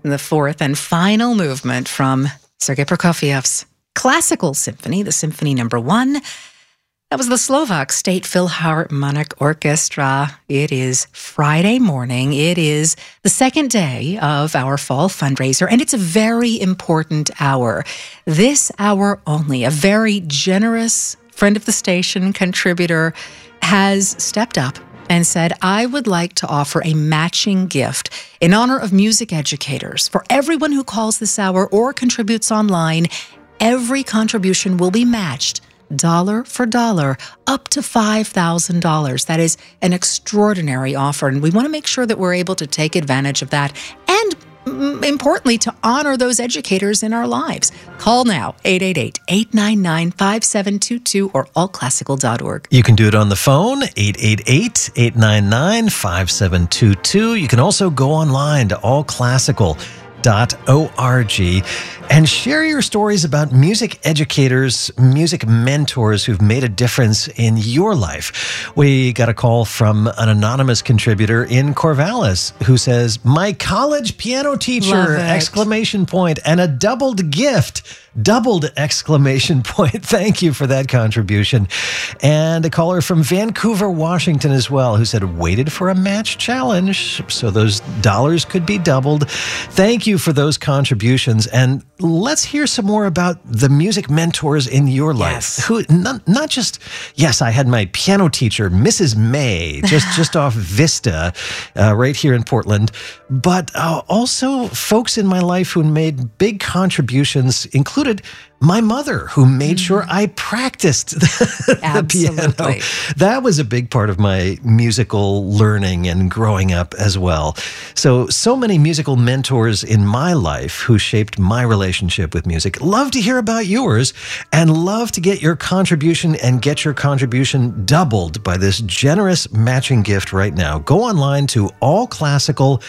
the fourth and final movement from Sergei Prokofiev's classical symphony, the Symphony No. 1. That was the Slovak State Philharmonic Orchestra. It is Friday morning. It is the second day of our fall fundraiser, and it's a very important hour. This hour only, a very generous friend of the station, contributor, has stepped up and said, I would like to offer a matching gift in honor of music educators. For everyone who calls this hour or contributes online, every contribution will be matched dollar for dollar, up to $5,000. That is an extraordinary offer, and we want to make sure that we're able to take advantage of that and, importantly, to honor those educators in our lives. Call now, 888-899-5722 or allclassical.org. You can do it on the phone, 888-899-5722. You can also go online to allclassical.org and share your stories about music educators, music mentors who've made a difference in your life. We got a call from an anonymous contributor in Corvallis who says, my college piano teacher, exclamation point, and a doubled gift. Doubled exclamation point. Thank you for that contribution. And a caller from Vancouver, Washington as well, who said, waited for a match challenge so those dollars could be doubled. Thank you for those contributions. And let's hear some more about the music mentors in your life. Yes. Who not just, yes, I had my piano teacher, Mrs. May, just off Vista, right here in Portland, but also folks in my life who made big contributions, including my mother, who made sure I practiced the piano. That was a big part of my musical learning and growing up as well. So many musical mentors in my life who shaped my relationship with music. Love to hear about yours and love to get your contribution and get your contribution doubled by this generous matching gift right now. Go online to allclassical.org.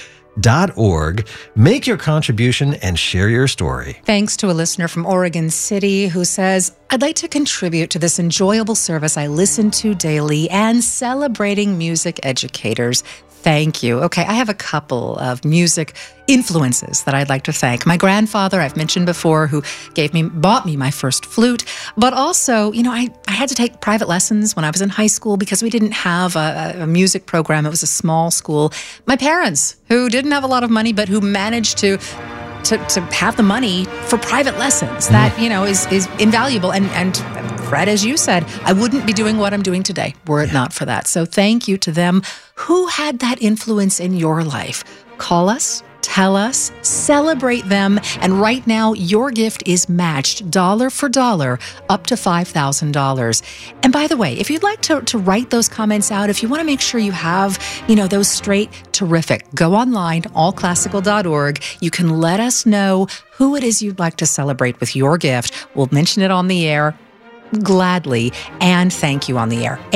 Make your contribution and share your story. Thanks to a listener from Oregon City who says, I'd like to contribute to this enjoyable service I listen to daily and celebrating music educators. Thank you. Okay, I have a couple of music influences that I'd like to thank. My grandfather, I've mentioned before, who bought me my first flute, but also, I had to take private lessons when I was in high school because we didn't have a music program. It was a small school. My parents, who didn't have a lot of money, but who managed to have the money for private lessons. That, is invaluable. And Fred, as you said, I wouldn't be doing what I'm doing today were it not for that. So thank you to them. Who had that influence in your life? Call us, tell us, celebrate them. And right now, your gift is matched dollar for dollar up to $5,000. And by the way, if you'd like to write those comments out, if you want to make sure you have, those straight, terrific. Go online, allclassical.org. You can let us know who it is you'd like to celebrate with your gift. We'll mention it on the air gladly and thank you on the air.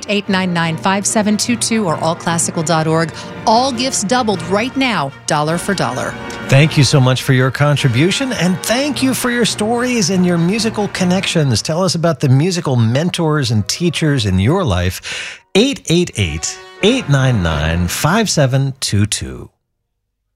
888-899-5722 or allclassical.org. All gifts doubled right now, dollar for dollar. Thank you so much for your contribution, and thank you for your stories and your musical connections. Tell us about the musical mentors and teachers in your life. 888-899-5722.